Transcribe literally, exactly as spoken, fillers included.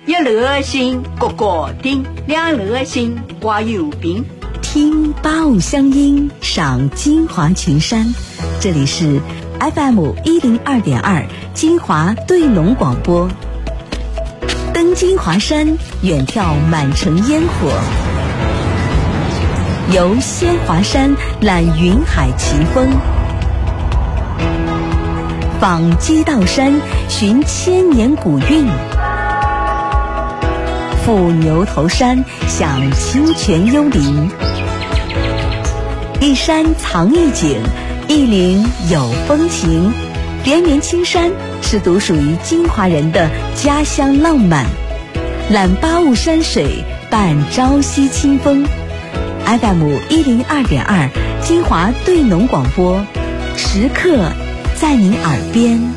一楼心各高顶，两楼心挂有柄。 听八五乡音，赏金华群山。这里是 F M 一零二点二金华对农广播。登金华山，远眺满城烟火；游仙华山，览云海奇峰；访鸡道山，寻千年古韵；赴牛头山，享清泉幽灵。一山藏一景，一岭有风情。连绵青山是独属于金华人的家乡浪漫，览八雾山水，伴朝夕清风。 F M 一零二点二金华对农广播，时刻在您耳边。